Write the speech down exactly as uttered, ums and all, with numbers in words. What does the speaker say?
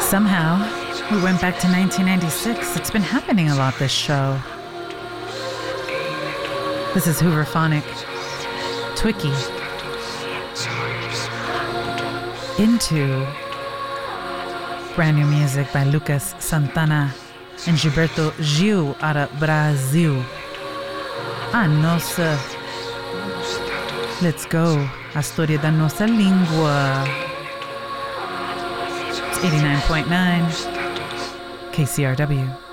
Somehow, we went back to nineteen ninety-six. It's been happening a lot this show. This is Hooverphonic. Twicky. Into brand new music by Lucas Santana and Gilberto Gil out of Brazil. A nossa. Let's go. A storia da nossa língua. It's eighty-nine point nine K C R W.